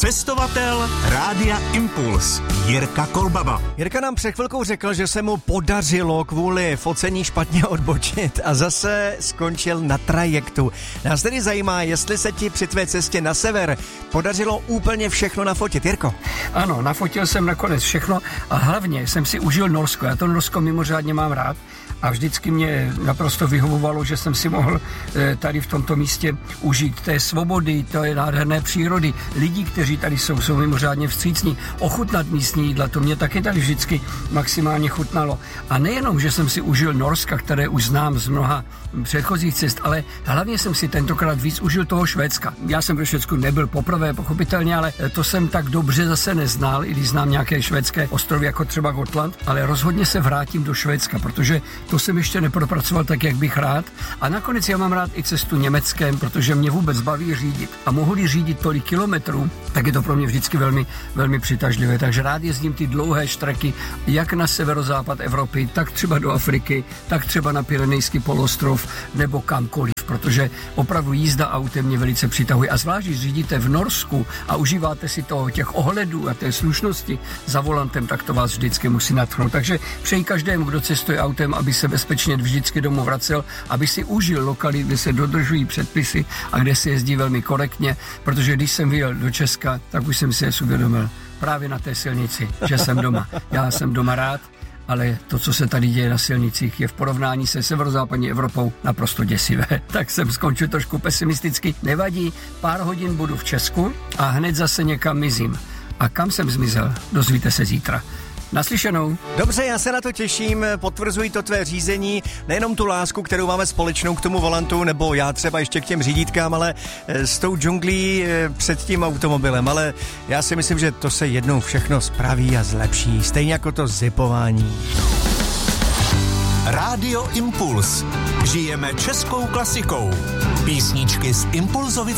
Cestovatel Rádia Impuls Jirka Kolbaba. Jirka nám před chvilkou řekl, že se mu podařilo kvůli focení špatně odbočit a zase skončil na trajektu. Nás tedy zajímá, jestli se ti při tvé cestě na sever podařilo úplně všechno nafotit. Jirko? Ano, nafotil jsem nakonec všechno a hlavně jsem si užil Norsko. Já to Norsko mimořádně mám rád a vždycky mě naprosto vyhovovalo, že jsem si mohl tady v tomto místě užít té svobody, té nádherné přírody, lidí, kteří tady jsou mimořádně vstřícní, ochutnat místní jídla, to mě taky tady vždycky maximálně chutnalo. A nejenom, že jsem si užil Norska, které už znám z mnoha předchozích cest, ale hlavně jsem si tentokrát víc užil toho Švédska. Já jsem ve Švédsku nebyl poprvé, pochopitelně, ale to jsem tak dobře zase neznal, i když znám nějaké švédské ostrovy, jako třeba Gotland, ale rozhodně se vrátím do Švédska, protože to jsem ještě nepropracoval tak, jak bych rád. A nakonec já mám rád i cestu Německem, protože mě vůbec baví řídit. A mohu-li řídit tolik kilometrů, tak je to pro mě vždycky velmi, velmi přitažlivé. Takže rád jezdím ty dlouhé štreky, jak na severozápad Evropy, tak třeba do Afriky, tak třeba na Pyrenejský poloostrov nebo kamkoliv, protože opravdu jízda autem mě velice přitahuje. A zvlášť, když řídíte v Norsku a užíváte si toho těch ohledů a té slušnosti za volantem, tak to vás vždycky musí nadchnout. Takže přeji každému, kdo cestuje autem, aby se bezpečně vždycky domů vracel, aby si užil lokalit, kde se dodržují předpisy a kde se jezdí velmi korektně, protože když jsem vyjel do Česka, tak už jsem si uvědomil právě na té silnici, že jsem doma. Já jsem doma rád, ale to, co se tady děje na silnicích, je v porovnání se severozápadní Evropou naprosto děsivé. Tak jsem skončil trošku pesimisticky. Nevadí, pár hodin budu v Česku a hned zase někam mizím. A kam jsem zmizel, dozvíte se zítra. Naslyšenou. Dobře, já se na to těším, potvrzují to tvé řízení, nejenom tu lásku, kterou máme společnou k tomu volantu, nebo já třeba ještě k těm řídítkám, ale s tou džunglí před tím automobilem, ale já si myslím, že to se jednou všechno spraví a zlepší, stejně jako to zipování. Rádio Impuls. Žijeme českou klasikou. Písničky z Impulzovic